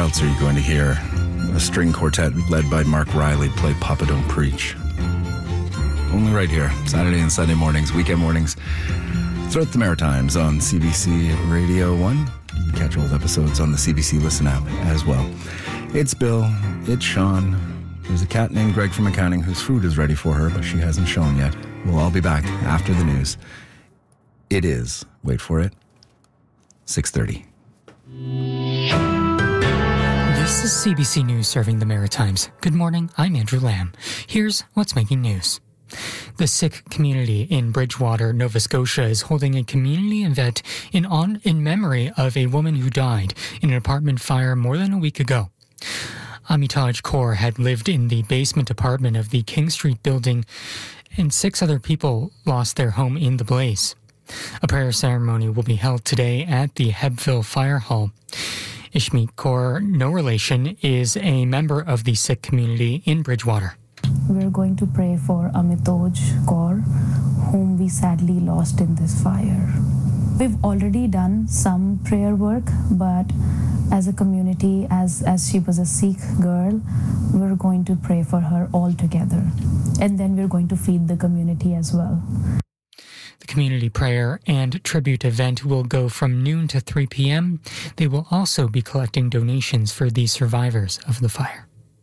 else are you going to hear a string quartet led by Mark Riley play Papa Don't Preach? Only right here, Saturday and Sunday mornings, weekend mornings, throughout the Maritimes on CBC Radio 1. You can catch old episodes on the CBC Listen app as well. It's Bill, it's Sean. There's a cat named Greg from accounting whose food is ready for her, but she hasn't shown yet. We'll all be back after the news. It is, wait for it, 6:30. This is CBC News serving the Maritimes. Good morning, I'm Andrew Lamb. Here's what's making news. The Sikh community in Bridgewater, Nova Scotia is holding a community event in memory of a woman who died in an apartment fire more than a week ago. Amitaj Kaur had lived in the basement apartment of the King Street building, and 6 other people lost their home in the blaze. A prayer ceremony will be held today at the Hebville Fire Hall. Ishmeet Kaur, no relation, is a member of the Sikh community in Bridgewater. We're going to pray for Amitaj Kaur, whom we sadly lost in this fire. We've already done some prayer work, but as a community, as she was a Sikh girl, we're going to pray for her all together. And then we're going to feed the community as well. The community prayer and tribute event will go from noon to 3 p.m. They will also be collecting donations for the survivors of the fire.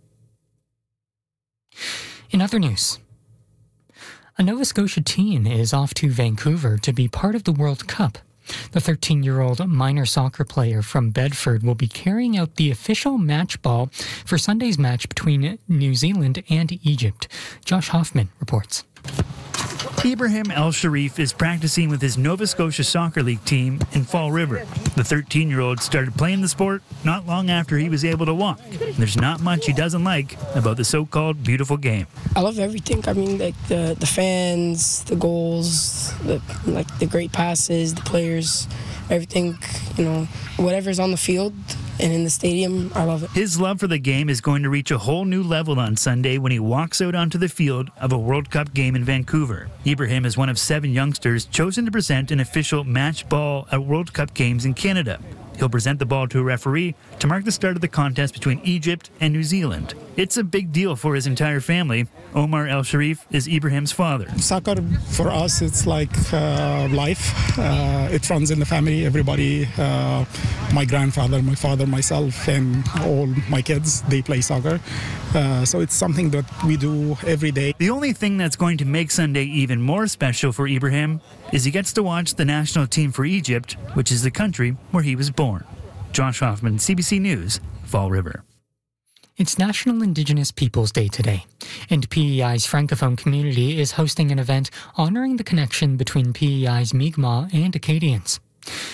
In other news, a Nova Scotia teen is off to Vancouver to be part of the World Cup. The 13-year-old minor soccer player from Bedford will be carrying out the official match ball for Sunday's match between New Zealand and Egypt. Josh Hoffman reports. Ibrahim El Sharif is practicing with his Nova Scotia Soccer League team in Fall River. The 13-year-old started playing the sport not long after he was able to walk. There's not much he doesn't like about the so-called beautiful game. I love everything. I mean, like the fans, the goals, the great passes, the players, everything, whatever's on the field and in the stadium, I love it. His love for the game is going to reach a whole new level on Sunday when he walks out onto the field of a World Cup game in Vancouver. Ibrahim is one of 7 youngsters chosen to present an official match ball at World Cup games in Canada. He'll present the ball to a referee to mark the start of the contest between Egypt and New Zealand. It's a big deal for his entire family. Omar El Sharif is Ibrahim's father. Soccer, for us, it's like life. It runs in the family. Everybody, my grandfather, my father, myself, and all my kids, they play soccer. So it's something that we do every day. The only thing that's going to make Sunday even more special for Ibrahim is he gets to watch the national team for Egypt, which is the country where he was born. Josh Hoffman, CBC News, Fall River. It's National Indigenous Peoples Day today, and PEI's Francophone community is hosting an event honoring the connection between PEI's Mi'kmaq and Acadians.